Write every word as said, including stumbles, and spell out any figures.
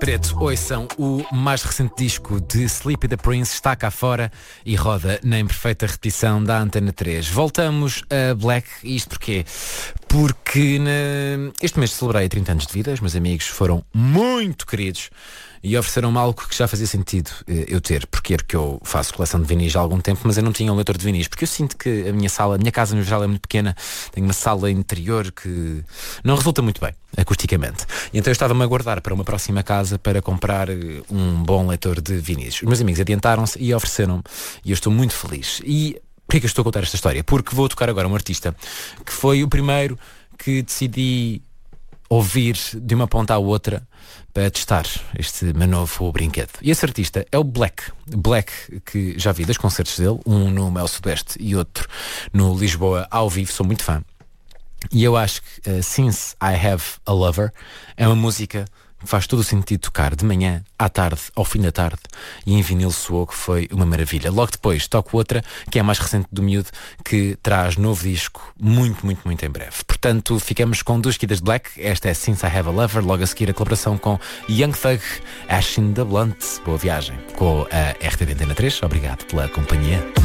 Preto, ouçam, o mais recente disco de Sleepy the Prince está cá fora e roda na imperfeita repetição da Antena três. Voltamos a Black, e isto porquê? Porque na... este mês celebrei trinta anos de vida, os meus amigos foram muito queridos e ofereceram-me algo que já fazia sentido eh, eu ter, porque é porque eu faço coleção de vinis há algum tempo, mas eu não tinha um leitor de vinis, porque eu sinto que a minha sala, a minha casa no geral é muito pequena, tenho uma sala interior que não resulta muito bem, acusticamente. E então eu estava-me a guardar para uma próxima casa para comprar um bom leitor de vinis. Os meus amigos adiantaram-se e ofereceram-me, e eu estou muito feliz. E porquê que eu estou a contar esta história? Porque vou tocar agora um artista que foi o primeiro que decidi ouvir de uma ponta à outra para testar este meu novo brinquedo. E esse artista é o Black. Black, que já vi dois concertos dele, um no Mel Sudoeste e outro no Lisboa ao vivo, sou muito fã. E eu acho que uh, Since I Have a Lover é uma música que faz todo o sentido tocar de manhã, à tarde, ao fim da tarde, e em vinil soou que foi uma maravilha. Logo depois toco outra, que é a mais recente do miúdo, que traz novo disco muito, muito, muito em breve. Portanto, ficamos com duas seguidas de Black. Esta é Since I Have a Lover, logo a seguir a colaboração com Young Thug, Ashin the Blunt. Boa viagem com a R T D Antena três. Obrigado pela companhia.